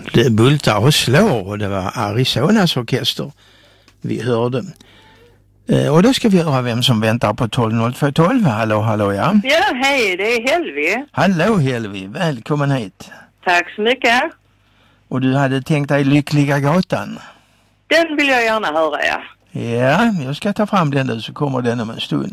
Det bultar och slår och det var Arizonas orkester vi hörde. Och då ska vi höra vem som väntar på 120212. Hallå, ja. Ja, hej, det är Helvi. Hallå Helvi, välkommen hit. Tack så mycket. Och du hade tänkt dig Lyckliga gatan? Den vill jag gärna höra, ja. Ja, jag ska ta fram den nu så kommer den om en stund.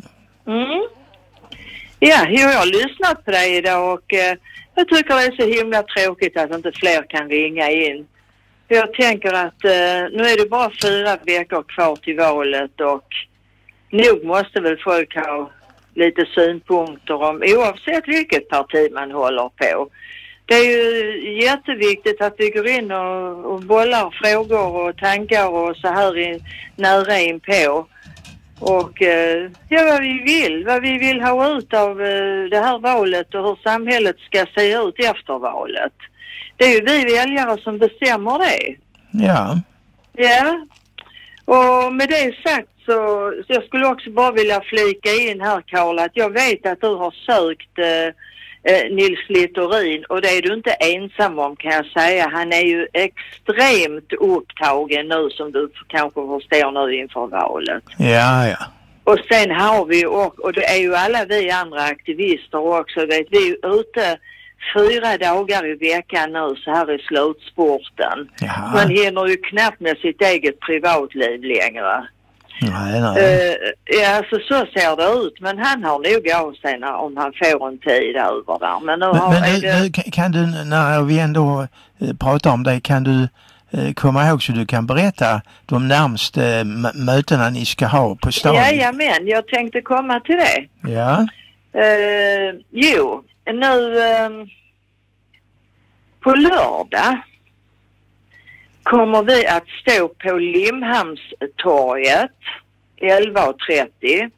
Ja, jag har lyssnat på dig idag och jag tycker det är så himla tråkigt att inte fler kan ringa in. Jag tänker att nu är det bara 4 veckor kvar till valet och nog måste väl folk ha lite synpunkter om oavsett vilket parti man håller på. Det är ju jätteviktigt att vi går in och bollar frågor och tankar och så här nära in på. Och vad vi vill ha ut av det här valet och hur samhället ska se ut efter valet. Det är ju vi väljare som bestämmer det. Ja. Ja. Och med det sagt så jag skulle också bara vilja flika in här, Karl, att jag vet att du har sökt Nils Littorin och det är du inte ensam om, kan jag säga. Han är ju extremt upptagen nu, som du kanske förstår nu inför valet. Ja. Och sen har vi och det är ju alla vi andra aktivister också, vet vi är ute 4 dagar i veckan nu så här i slutspurten. Jaha. Man hinner ju knappt med sitt eget privatliv längre. Nej. Ja, så ser det ut. Men han har nog av sig om han får en tid över där. Men kan du, när vi ändå pratar om det, kan du komma ihåg så du kan berätta de närmaste mötena ni ska ha på stan? Jajamän, jag tänkte komma till det. Ja. Jo, nu på lördag kommer vi att stå på Limhamnstorget 11:30.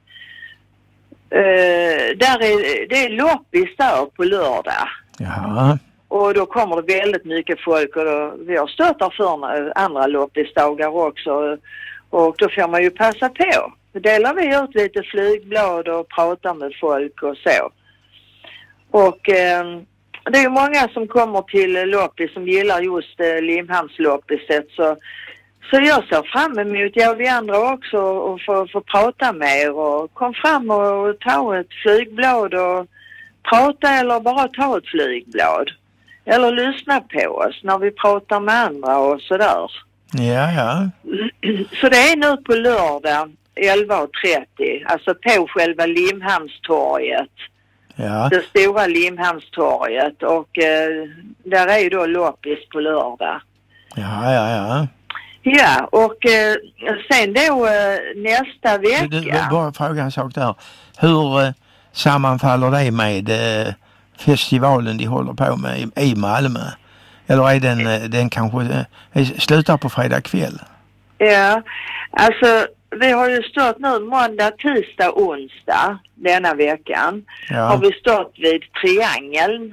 Det är loppis där på lördag. Jaha. Och då kommer det väldigt mycket folk och vi har stått där för andra loppisdagar också. Och då får man ju passa på. Då delar vi ut lite flygblad och pratar med folk och så. Och det är ju många som kommer till loppis som gillar just Limhamnsloppiset. Så jag ser fram emot, vi andra också, och få prata med er och kom fram och ta ett flygblad och prata eller bara ta ett flygblad. Eller lyssna på oss när vi pratar med andra och sådär. Ja. Så det är nu på lördag 11:30, alltså på själva Limhamnstorget. Ja. Det stora Limhamnstorget och där är ju då loppis på lördag. Ja. Ja, och sen då nästa vecka... Du, bara fråga en sak där. Hur sammanfaller det med festivalen de håller på med i Malmö? Eller är den kanske slutar på fredag kväll? Ja, alltså vi har ju stått nu måndag, tisdag, onsdag denna veckan. Ja. Har vi stått vid Triangeln.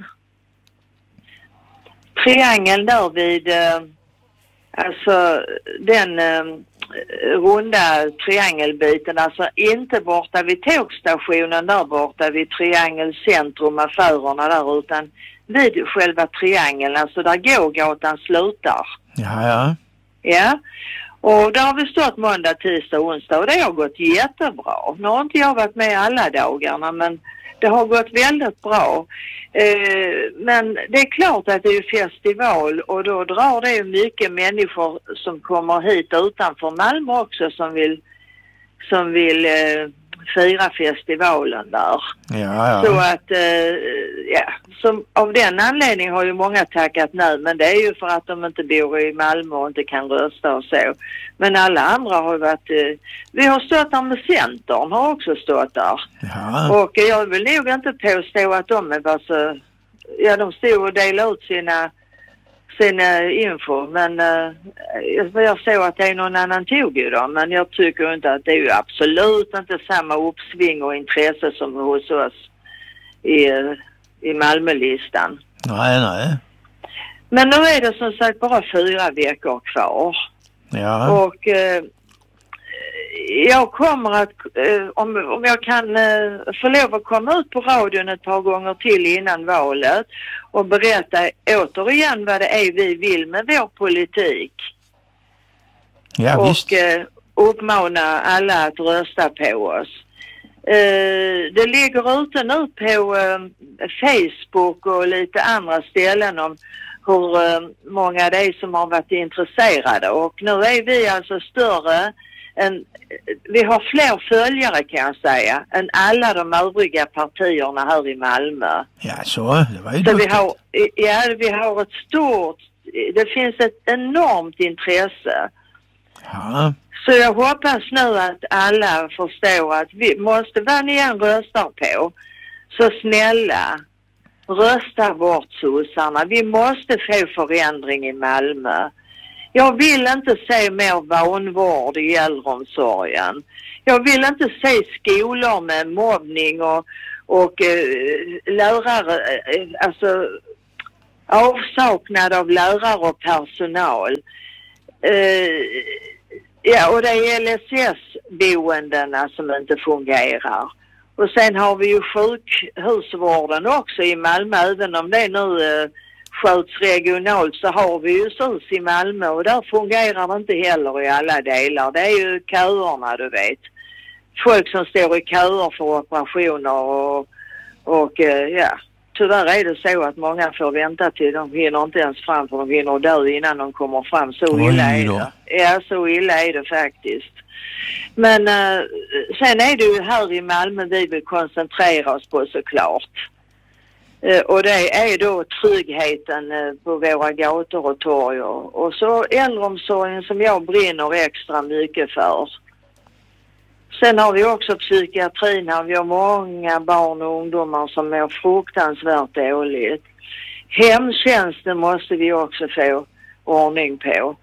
Triangeln där vid... Alltså den runda triangelbiten, alltså inte borta vid tågstationen där borta vid Triangelcentrum, affärerna där, utan vid själva triangeln, alltså där gågatan slutar. Ja. Ja, och där har vi stått måndag, tisdag, onsdag och det har gått jättebra. Nu har inte jag varit med alla dagarna, men det har gått väldigt bra. Men det är klart att det är festival och då drar det ju mycket människor som kommer hit utanför Malmö också som vill fira festivalen där. Ja. Så att som av den anledningen har ju många tackat nej, men det är ju för att de inte bor i Malmö och inte kan rösta och så. Men alla andra har ju varit, vi har stått där med Centern, har också stått där. Ja. Och jag vill nog inte påstå att de var så, de stod och delade ut sina info, men jag såg att det är någon annan tog ju då, men jag tycker inte att det är ju absolut inte samma uppsving och intresse som hos oss i Malmölistan. Nej. Men nu är det som sagt bara 4 veckor kvar. Ja. Och jag kommer att, om jag kan få lov att komma ut på radion ett par gånger till innan valet och berätta återigen vad det är vi vill med vår politik. Ja, och visst. Uppmana alla att rösta på oss. Det ligger ute nu på Facebook och lite andra ställen om hur många det är som har varit intresserade, och nu är vi alltså större än, vi har fler följare kan jag säga, än alla de övriga partierna här i Malmö. Ja, så det var ju Så vi har ett stort, det finns ett enormt intresse. Ja. Så jag hoppas nu att alla förstår att vi måste, vad ni än röstar på, så snälla, rösta bort sossarna. Vi måste få förändring i Malmö. Jag vill inte se mer vanvård i äldreomsorgen. Jag vill inte se skolor med mobbning och lärare, alltså avsaknad av lärare och personal. Ja, och det är LSS-boendena som inte fungerar. Och sen har vi ju sjukhusvården också i Malmö, även om det nu sköts regionalt, så har vi ju SUS i Malmö och där fungerar det inte heller i alla delar. Det är ju köerna, du vet. Folk som står i köer för operationer och ja, tyvärr är det så att många får vänta till de hinner inte ens fram, för de hinner dö innan de kommer fram. Så illa är det. Ja, så illa är det faktiskt. Men sen är det ju här i Malmö vi vill koncentrera oss på såklart. Och det är då tryggheten på våra gator och torg. Och så äldreomsorgen som jag brinner extra mycket för. Sen har vi också psykiatrin här. Vi har många barn och ungdomar som mår fruktansvärt dåligt. Hemtjänsten måste vi också få ordning på.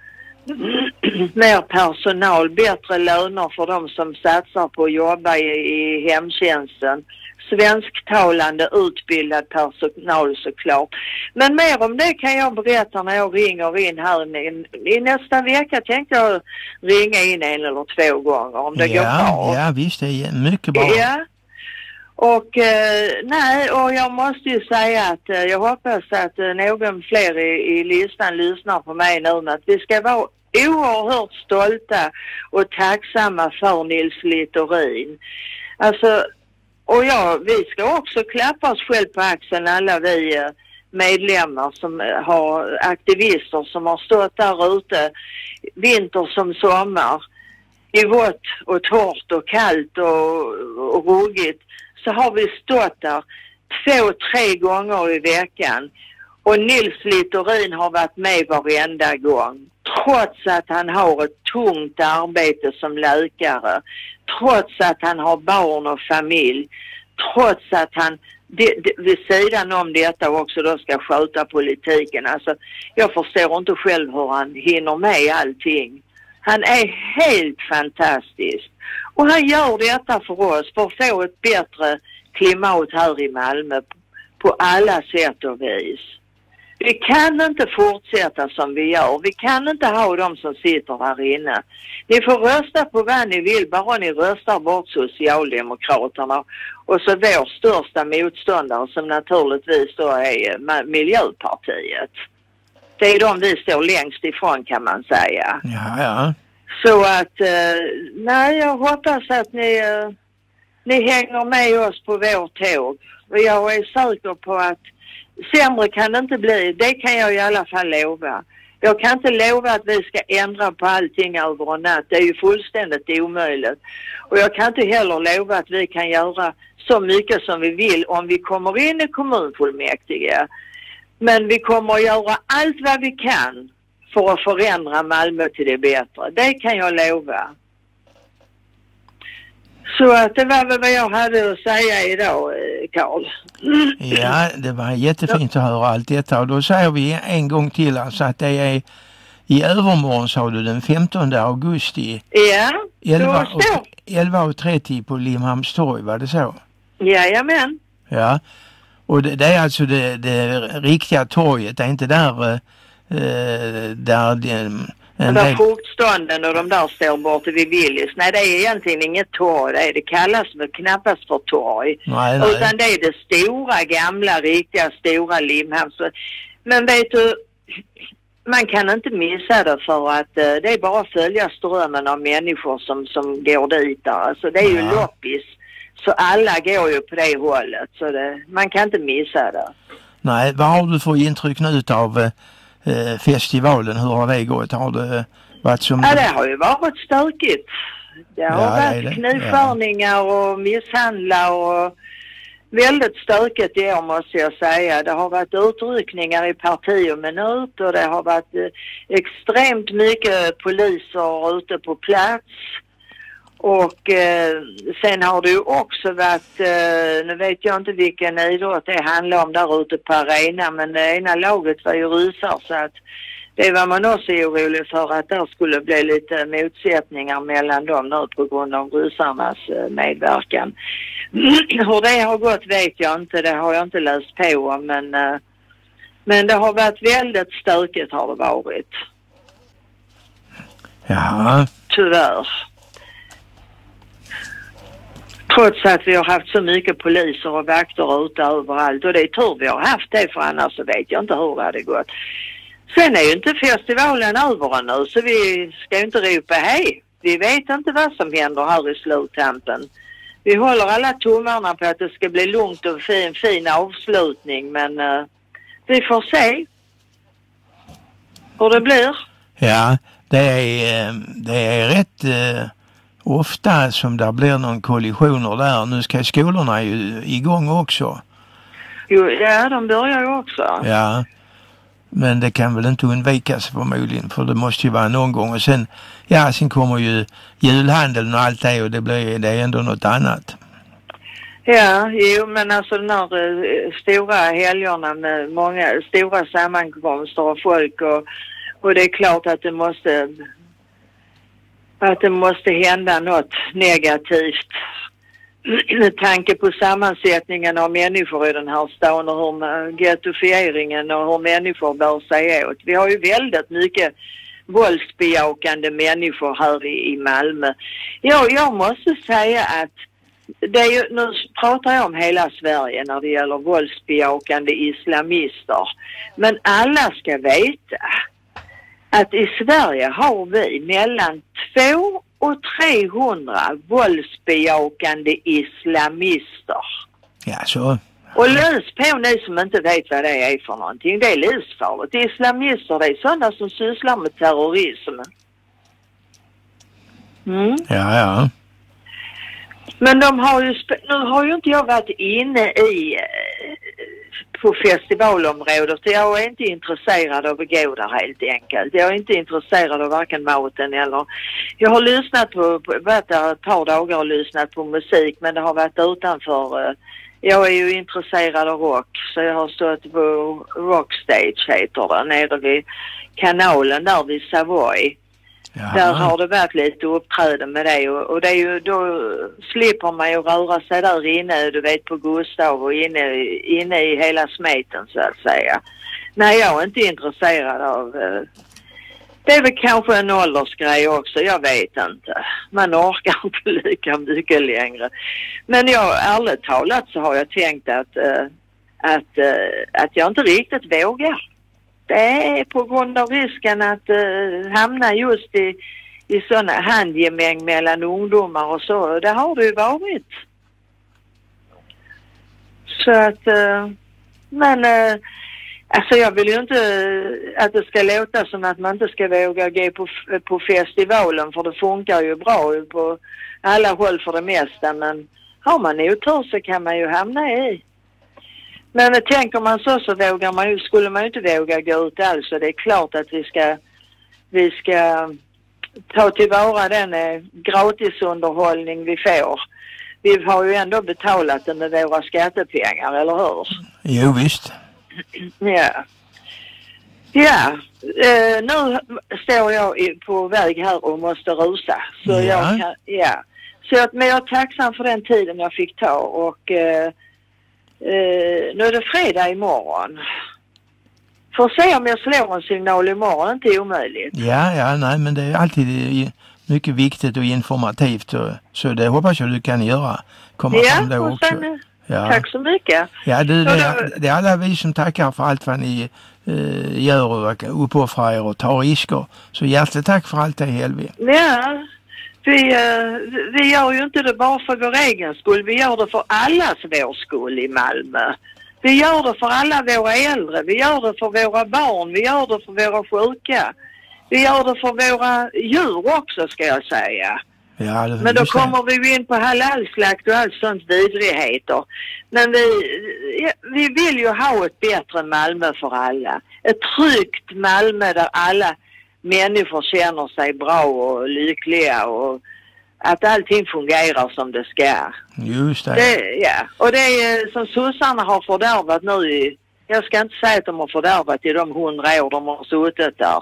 Mer personal, bättre löner för de som satsar på att jobba i hemtjänsten. Svensktalande utbildad personal såklart. Men mer om det kan jag berätta när jag ringer in här. I nästa vecka tänkte jag ringa in 1 eller 2 gånger om det går bra. Ja, visst, det är mycket bra. Ja. Och nej, och jag måste ju säga att jag hoppas att någon fler i listan lyssnar på mig nu, att vi ska vara oerhört stolta och tacksamma för Nils Littorin. Alltså, och ja, vi ska också klappa oss själv på axeln, alla vi medlemmar som har aktivister som har stått där ute vinter som sommar i vått och torrt och kallt och ruggigt, så har vi stått där 2-3 gånger i veckan, och Nils Littorin har varit med varenda gång. Trots att han har ett tungt arbete som läkare, trots att han har barn och familj, trots att han vid sidan om detta också då ska sköta politiken. Alltså, jag förstår inte själv hur han hinner med allting. Han är helt fantastisk. Och han gör detta för oss, för att få ett bättre klimat här i Malmö på alla sätt och vis. Vi kan inte fortsätta som vi gör. Vi kan inte ha de som sitter här inne. Ni får rösta på vad ni vill, bara ni röstar bort Socialdemokraterna. Och så vår största motståndare som naturligtvis då är Miljöpartiet. Det är de vi står längst ifrån, kan man säga. Ja. Så att, nej, jag hoppas att ni hänger med oss på vår tåg. Och jag är säker på att sämre kan det inte bli. Det kan jag i alla fall lova. Jag kan inte lova att vi ska ändra på allting över en natt. Det är ju fullständigt omöjligt. Och jag kan inte heller lova att vi kan göra så mycket som vi vill om vi kommer in i kommunfullmäktige. Men vi kommer att göra allt vad vi kan för att förändra Malmö till det bättre. Det kan jag lova. Så att det var väl vad jag hade att säga idag, Carl. Ja, det var jättefint att höra allt detta. Och då säger vi en gång till alltså att det är i övermorgon, sa du, den 15 augusti. Ja, 11:30 på Limhamnstorg, var det så? Jajamän. Ja, och det är alltså det riktiga torget. Det är inte där De där fruktstånden och de där står borta vid Willys. Nej, det är egentligen inget torg. Det kallas väl knappast för torg. Nej. Utan det är det stora, gamla, riktiga, stora Limhamns. Men vet du, man kan inte missa det för att det är bara att följa strömmen av människor som går dit där. Alltså det är ju loppis. Så alla går ju på det hållet. Så man kan inte missa det. Nej, vad har du för intryck nu av festivalen? Hur har det gått? Har det varit som... Ja, det har ju varit stökigt. Det har varit knivskärningar och misshandlar och väldigt stökigt i år måste jag säga. Det har varit utryckningar i parti och minut och det har varit extremt mycket poliser ute på plats. Och sen har det ju också varit, nu vet jag inte vilken idrott det handlar om där ute på arena, men det ena laget var ju rusar så att det var man också orolig för att där skulle bli lite motsättningar mellan dem nu på grund av rusarnas medverkan. Hur det har gått vet jag inte, det har jag inte läst på om, men det har varit väldigt stökigt har det varit. Ja. Tyvärr. Trots att vi har haft så mycket poliser och vakter ute överallt. Och det är tur vi har haft det, för annars så vet jag inte hur det hade gått. Sen är ju inte festivalen över nu, så vi ska ju inte ropa hej. Vi vet inte vad som händer här i sluttampen. Vi håller alla tummarna på att det ska bli lugnt och fin avslutning. Men vi får se hur det blir. Ja, det är rätt... ofta som det blir någon kollisioner där. Nu ska skolorna ju igång också. Jo, ja, de börjar ju också. Ja, men det kan väl inte undvikas förmodligen. För det måste ju vara någon gång. Och sen kommer ju julhandeln och allt det. Och det är ändå något annat. Ja, jo, men alltså den här stora helgerna med många stora sammankomster av folk. Och det är klart att det måste hända något negativt med tanke på sammansättningen av människor i den här stan och hur gettofieringen och hur människor bör sig åt. Vi har ju väldigt mycket våldsbejakande människor här i Malmö. Jag måste säga att det är ju, nu pratar jag om hela Sverige när det gäller våldsbejakande islamister. Men alla ska veta att i Sverige har vi mellan 200 och 300 våldsbejakande islamister. Ja, så. Och lös på ni som inte vet vad det är för någonting. Det är livsfarligt. Islamister, det är sådana som sysslar med terrorism. Mm. Ja. Men de har ju, nu har ju inte jag varit inne på festivalområdet. Jag är inte intresserad av att gå där helt enkelt. Jag är inte intresserad av varken maten eller... Jag har lyssnat varit där ett par dagar och lyssnat på musik, men det har varit utanför... Jag är ju intresserad av rock, så jag har stått på Rockstage heter det, nere vid kanalen där vid Savoy. Jaha. Där har det varit lite uppträden med det och det är ju, då slipper man ju röra sig där inne, du vet, på Gustav och inne i hela smeten så att säga. Nej, jag är inte intresserad av... Det är väl kanske en åldersgrej också, jag vet inte. Man orkar inte lika mycket längre. Men ärligt talat så har jag tänkt att jag inte riktigt vågar. Det är på grund av risken att hamna just i sådana handgemäng mellan ungdomar och så. Det har det ju varit. Så att, men alltså jag vill ju inte att det ska låta som att man inte ska våga gå på festivalen, för det funkar ju bra på alla håll för det mesta, men har man otur så kan man ju hamna i. Men tänker man så skulle man ju inte våga gå ut alls, så det är klart att vi ska ta tillvara den gratisunderhållning vi får. Vi har ju ändå betalat den med våra skattepengar, eller hur? Jo, visst. Ja. Ja, nu står jag på väg här och måste rusa. Så men jag är tacksam för den tiden jag fick ta och nu är det fredag imorgon. Får se om jag slår en signal imorgon, inte omöjligt. Ja, nej, men det är alltid mycket viktigt och informativt. Så det hoppas jag du kan göra. Komma fram då också. Sen, tack så mycket. Ja, det är alla vi som tackar för allt vad ni gör och uppoffrar er och tar risker. Så hjärtligt tack för allt det, Helvi. Ja, vi gör ju inte det bara för vår egen skull. Vi gör det för allas vår skull i Malmö. Vi gör det för alla våra äldre. Vi gör det för våra barn. Vi gör det för våra sjuka. Vi gör det för våra djur också, ska jag säga. Ja, men då kommer vi in på halalslakt och allt sånt vidrigheter. Men vi vill ju ha ett bättre Malmö för alla. Ett tryggt Malmö där alla människor känner sig bra och lyckliga och att allting fungerar som det ska. Just det. Ja, och det är som sossarna har fördärvat nu jag ska inte säga att de har fördärvat i de 100 år de har suttit där.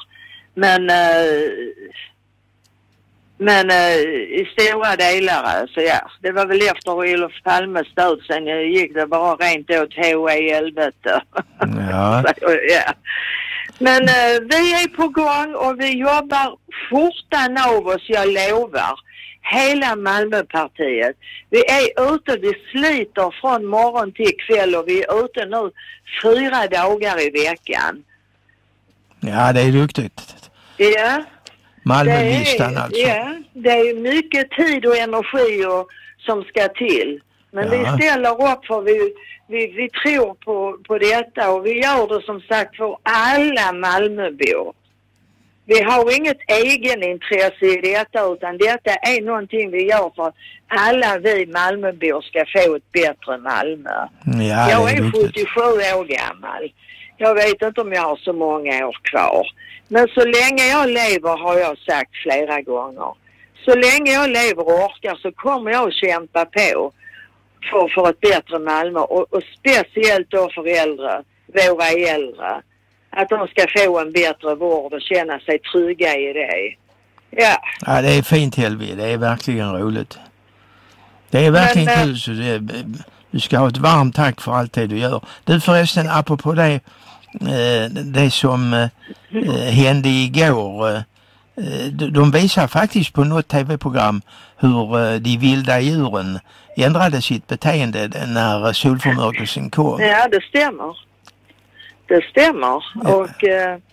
Men i stora delar, så ja, det var väl efter Olof Palmes död, sen gick det bara rent åt helvete. Ja. Ja. Men vi är på gång och vi jobbar fortan av oss, jag lovar. Hela Malmöpartiet. Vi är ute, vi sliter från morgon till kväll och vi är ute nu 4 dagar i veckan. Ja, det är duktigt. Ja. Malmölistan alltså. Ja, det är mycket tid och energi som ska till. Men vi ställer upp för vi tror på detta och vi gör det som sagt för alla Malmöbor. Vi har inget egenintresse i detta utan detta är någonting vi gör för att alla vi Malmöbor ska få ett bättre Malmö. Ja, jag är 77 år gammal. Jag vet inte om jag har så många år kvar. Men så länge jag lever har jag sagt flera gånger. Så länge jag lever och orkar så kommer jag att kämpa på för ett bättre Malmö. Och speciellt då för äldre, våra äldre. Att de ska få en bättre vård och känna sig trygga i det. Ja. Ja, det är fint, Helvi. Det är verkligen roligt. Det är verkligen kul. Så du ska ha ett varmt tack för allt det du gör. Du förresten, apropå det som hände igår. De visar faktiskt på något tv-program hur de vilda djuren ändrade sitt beteende när solförmörkelsen kom. Ja, det stämmer. Det stämmer. Ja. Och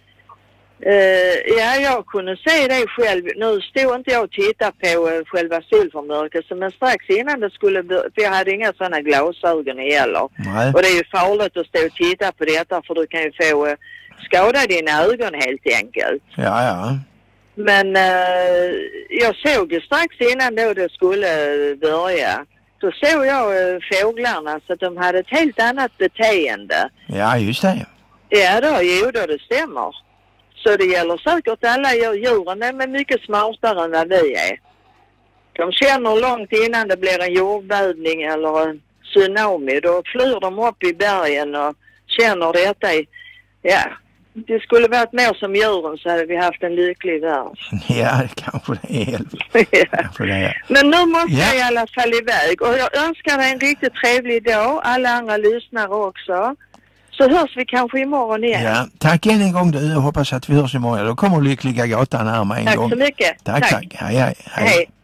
jag kunde se det själv. Nu stod inte jag och tittade på själva solförmörkelsen, men strax innan det skulle för jag hade inga sådana glasögon heller. Nej. Och det är ju farligt att stå och titta på detta för du kan ju få skada dina ögon helt enkelt. Ja. Men jag såg ju strax innan då det skulle börja. Då såg jag fåglarna så att de hade ett helt annat beteende. Ja, just det. Ja då, det stämmer. Så det gäller säkert alla djuren, de är mycket smartare än vad vi är. De känner långt innan det blir en jordbävning eller en tsunami. Då flyr de upp i bergen och känner detta. Ja, det skulle varit mer som djuren så hade vi haft en lycklig värld. Ja, kanske det är. Kanske det är. Men nu måste jag i alla fall iväg. Och jag önskar dig en riktigt trevlig dag. Alla andra lyssnare också. Så hörs vi kanske imorgon igen. Ja, tack en gång du. Jag hoppas att vi hörs imorgon. Då kommer Lyckliga gatan här med en gång. Tack så mycket. Tack. Hej. Hej.